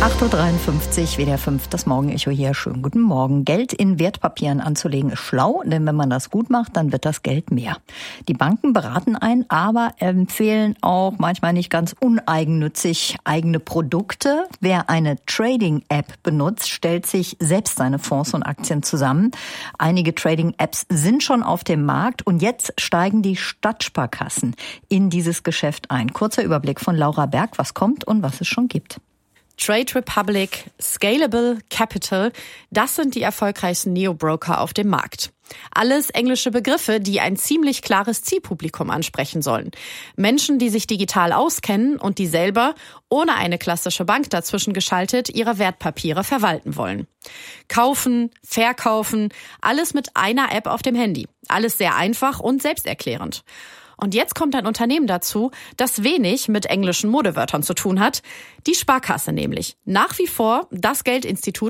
8.53 Uhr, WDR 5, das Morgenecho hier. Schönen guten Morgen. Geld in Wertpapieren anzulegen ist schlau, denn wenn man das gut macht, dann wird das Geld mehr. Die Banken beraten einen, aber empfehlen auch manchmal nicht ganz uneigennützig eigene Produkte. Wer eine Trading-App benutzt, stellt sich selbst seine Fonds und Aktien zusammen. Einige Trading-Apps sind schon auf dem Markt und jetzt steigen die Stadtsparkassen in dieses Geschäft ein. Kurzer Überblick von Laura Berg, was kommt und was es schon gibt. Trade Republic, Scalable Capital, das sind die erfolgreichsten Neo-Broker auf dem Markt. Alles englische Begriffe, die ein ziemlich klares Zielpublikum ansprechen sollen. Menschen, die sich digital auskennen und die selber, ohne eine klassische Bank dazwischen geschaltet, ihre Wertpapiere verwalten wollen. Kaufen, verkaufen, alles mit einer App auf dem Handy. Alles sehr einfach und selbsterklärend. Und jetzt kommt ein Unternehmen dazu, das wenig mit englischen Modewörtern zu tun hat. Die Sparkasse nämlich. Nach wie vor das Geldinstitut